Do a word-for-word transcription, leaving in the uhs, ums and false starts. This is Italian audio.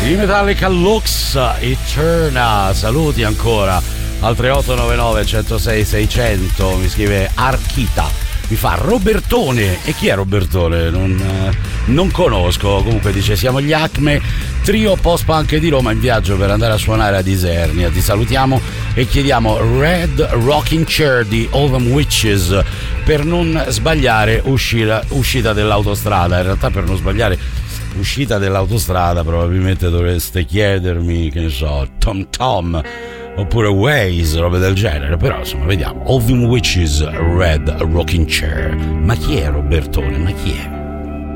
I Metallica Lux Eterna. Saluti ancora al tre otto nove nove uno zero sei sei zero zero. Mi scrive Archita, mi fa Robertone. E chi è Robertone? Non, eh, non conosco. Comunque dice siamo gli Acme, trio post-punk di Roma in viaggio per andare a suonare ad Isernia. Ti salutiamo e chiediamo Red Rocking Chair di All Them Witches, per non sbagliare uscita, uscita dell'autostrada. In realtà per non sbagliare uscita dell'autostrada probabilmente dovreste chiedermi, che ne so, Tom Tom oppure Waze, robe del genere. Però insomma vediamo. All Them Witches, Red Rocking Chair. Ma chi è Robertone? Ma chi è?